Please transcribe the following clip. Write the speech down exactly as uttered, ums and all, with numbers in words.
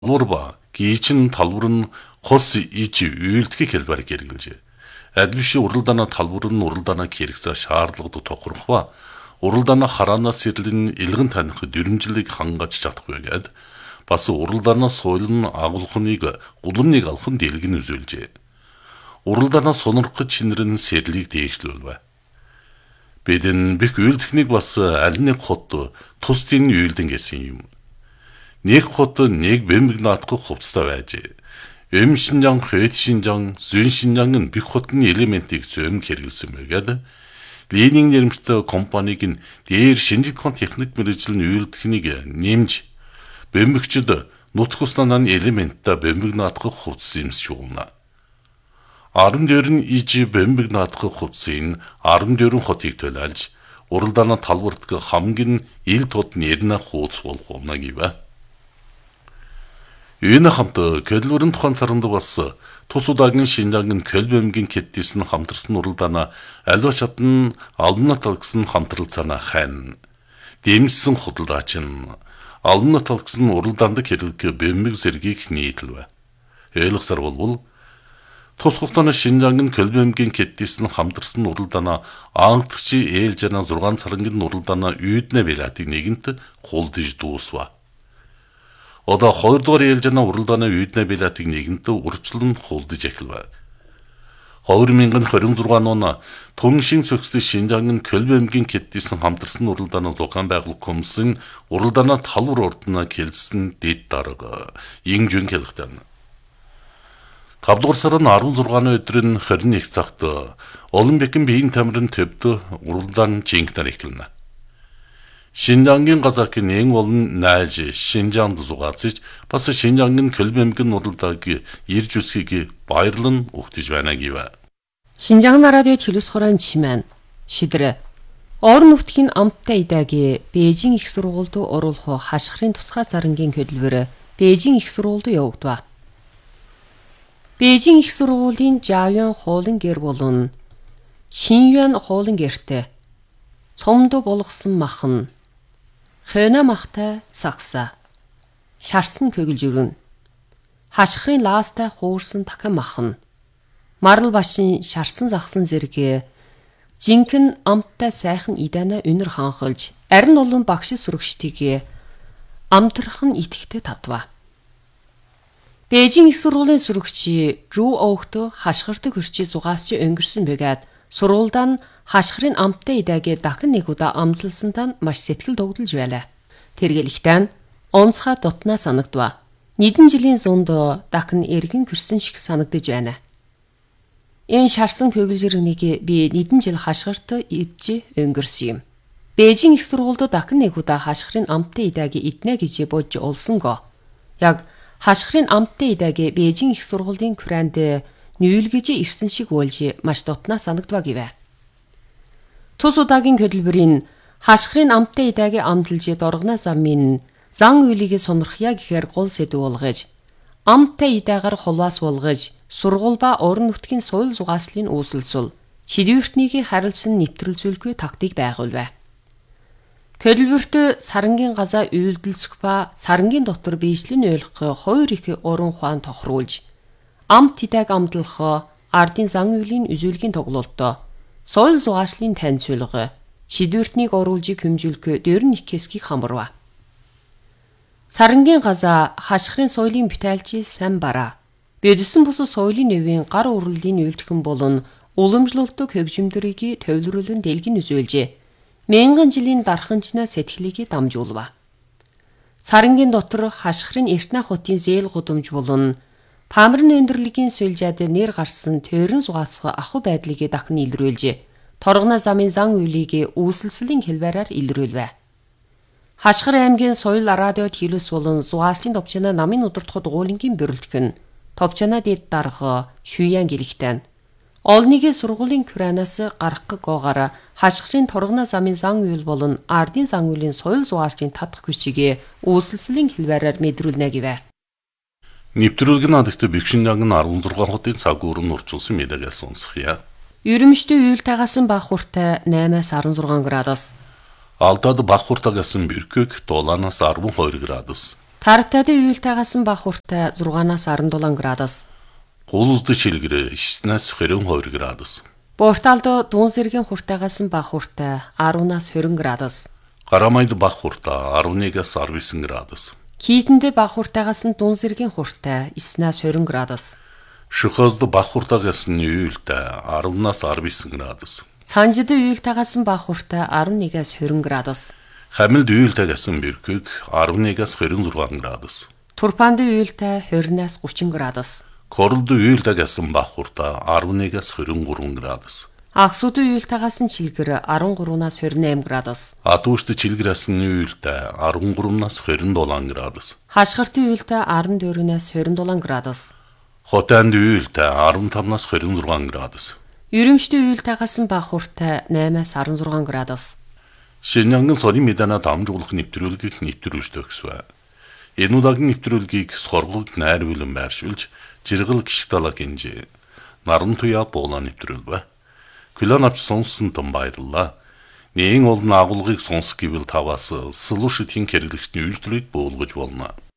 талбар ба гийчин талбар нь хос иж үйлдэх хэлбэр хэрэгжилжээ. Адилбиш уралдаана талбар нь уралдаанаа хэрэгсэ шаардлагад тохирох ба уралдаана хараанаас сэрлэн илгэн таних дөрмжлийг хангаж чадахгүй гэд бас уралдаана соёл нь агуулхныг гулмныг алхан дэлгэн үзүүлжээ. Уралдаана сонирх чинрэн сэрлийг дээшлүүлвэ. Бидэн бих үйлдэхнийг бас аль нэг хот тусдын үйлдэн гэсэн юм. Нэг хот нэг бэмэг наадах хувцастай байжээ. Эм шинжан, хэт шинжан, зүүн шинжан бих хотны элементийг зөм хэрэгэлсэн байгаад Ленин нэрмжтэй компаниг нь дээр шинжлэх техник мэргэжлийн үйлдэхнийг нэмж бэмэгчд нутг уснаа элементтэй бэмэг наадах хувцас юмс шугна. Арам дээр нь иж бэмэг наадах хувцсын арам дээрэн хотыг төлөөлж уралдаана талбарт хамгийн ил тод нэрнэ хууц болгоно гэвэ. Энэ хамт көлбөрн тухайн царанд бас тус удаагийн шинжаагийн көлбөмгийн кэттис нь хамтарсан уралдаана альва шатн алмна талгсан хамтралцаана хайн дэмсэн худалдаач нь алмна талгсан уралдаанд хэрэг бэмэг зэргийг нийтлвэ. Ойлгосоор болвол тус хугацааны шинжаагийн көлбөмгийн кэттис нь хамтарсан уралдаана ангтгчи ээлжана зургаан царангийн уралдаана үйднэ белатыг нэгэнт хулдиж дуусва. Одоо хоёрдугаар ээлжана уралдааны үйднэ белатыг нэгэнт урьдчилан хулдиж эхэлвэ. хоёр мянган хорин зургаан он Түншин цогцлын шинжаагийн көлбөмгийн кэттис нь хамтарсан уралдаана зохион байгуулах комиссын уралдаана талбар урдна хэлсэн дэд дарга Инжүн хэлэхтэн. тавдугаар сарын арван зургааны өдрийн хорин нэг цагт олон бэкэн биеийн тамирын төвд уралдаан жинкнэр эхэлнэ. Шинжаагийн газаркын эн болон найж шинжаанд зугаацж бас шинжаагийн көлбөмгийн уралдааг ирж үсгийг баярлан өгтөж байна гэвэ. Шинжаан радиод хэлс хорон чимэн шидрэ орон нутгийн амттай идаги Бээжин их сургуульд оруулах хашхрын тусгай сарангийн хөдөлгөөр Бээжин их сургуульд явагдав. Бээжин их сургуулийн Жавян хуулан гэр болон Шинюан хуулан гэртээ цомд болгосон махан Хойно махтай сагса шарсан көглжүрэн хашхрын лаастай хуурсан дахин махан марл башин шарсан загсан зэрэг жинхэнэ амттай сайхан идана өнөр ханхалж арин олон багш сурагчдыг амтрах нь итгэхтэй татва. Бээжин их сургуулийн сурагчи рүү өөхтө хашхарт хөрчи зугаасч өнгөрсөн бэгээд сургуульдаа нь хашхрын амттай идагээ дахин нэг удаа амдлсантаа маш сэтгэл догдолж байлаа. Тэргэлэхтэн онцгой дотноо санагдва. Нэгэн жилийн зунд дахин эргэн гэрсэн шиг санагдаж байна. Энэ шарсан көглжирнийг би нэгэн жил хашхарт идж өнгөрсөн юм. Бээжин их сургуульд дахин нэг удаа хашхрын амттай идагээ иднэ гэж бодж олсонго. Яг хашхрын амттай идагээ Бээжин их сургуулийн куранд нүүлгэж ирсэн шиг болж маш дотноо санагдва гэвэ. Тус удаагийн хөдөлбөрийн хашхрын амттай идагээ амталж доргона замын зан үйлийг сонирхъя гэхээр гол сэдв болгож амттай идаагаар холваас болгож сургууль ба орон нутгийн соёл зугааслын үүсэлцэл шидвэртнийг харилцсан нэвтрүүлзүүлгүй тактик байгуулвэ. Хөдөлбөрт сарангийн газаа үйлдэлсэх ба сарангийн дотор биечлэн ойлгох хоёр их уран ухаан тохируулж амт идааг амтлах ардын зан үйлийн үзүүлгийн тоглолтоо соёл зугаашлын танилцуулга шидвэртнийг оруулжийг хэмжүүлэх дөрвөн их хэсгийг хамарва. Сарангийн газаа хашхрын соёлын бүтээлчи сайн бараа. Бидсэн бус соёлын нөвийн гар урлалын үйлдэхэн болон уламжлуулдаг хөгжимдрийг төвлөрүүлэн дэлгэн үзүүлжээ. Мянган жилийн дарханчна сэтгэлийг дамжуулва. Сарангийн дотор хашхрын Эртнэ хотын зээл гудамж болон Памрын өндөрлөгийн сүлжээд нэр гарсан төрөн зугаасга аху байдлыг дахин илрүүлжээ. Торгона замын зан үйлийг үүсэлслийн хэлбэрээр илрүүлвэ. Хашхар аймгийн соёл радиод хэлс болон зугааслын товчана намын удирдахад уулынгийн бөрөлдгөн товчана дэд дарга шүйян гэлэгтэн олныгийн сургуулийн куранаас гарах гогоор хашхрын торгона замын зан үйл болон ардын зан үйлийн соёл зугааслын татах хүчийг үүсэлслийн хэлбэрээр мэдрүүлнэ гэвэ. Нэвтрүүлгийн адагт Бэкшинжаан арван зургаан хотын цаг уурын урчилсан мэдээлэл сонсхийа. Ерөнхийдөө үйл тагасан бах хуртай наймаас арван зургаан градус. Алдаад бах хуртай гэсэн бэркэг дулаанаас арван хоёр градус. Тарктадын уйлтайгасан бага хүртэ зургаанаас арван дулаан градус. Гулузды чилгэрэ шестнадцать хорин хоёр градус. Порталдо дуун зэргийн хуртайгасан бага хүртэ арванаас хорин градус. Карамайд бага хүртэ арван нэгээс арван девять градус. Кийтэндэ бага хуртайгасан дуун зэргийн хуртэ девятнаас хорин градус. Шухазды бага хүртайгасан уйлтэ арванаас арван девять градус. Цанжид уйлтайгасан бага хүртэ арван нэгээс хорин градус. Хамилд уйлтайгасан бэрхэг арван нэгээс хорин зургаан градус. Турпанд уйлтай двадцать-аас гучин градус. Королд уйлтайгасан бага хүртэ арван нэгээс хорин гурван градус. Агсууд уйлтайгасан чилгэр арван гурванаас хорин восемь градус. Атуушд чилгэрсэн уйлтэ арван гуравнаас хорин долоон градус. Хашгиртын уйлтай арван дөрвөөс хорин дулаан градус. Хотанд уйлтэ арван тавнаас хорин зургаан градус. Юремчдийн уйлтайгасан бага хүртэ восемь-аас арван зургаан градус. Шинжанган сорын медана дамжуулах нэвтрүүлгийг нэвтрүүлж төгсвэ. Энэ удаагийн нэвтрүүлгийг соргог найруулан байршуулж жиргэл гişтала гинжи. Наран туя буулаа нэвтрүүлвэ. Күлэн авч сонссон том баярлалаа. Нээн олон агуулгыг сонсох гэвэл таваас сэлушитийн хэрэглэгчний үйлдвэрийг буулгаж болно.